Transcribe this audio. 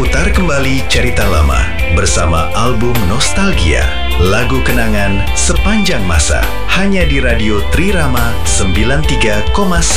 Putar kembali cerita lama bersama album Nostalgia, lagu kenangan sepanjang masa, hanya di Radio Trirama 93,1.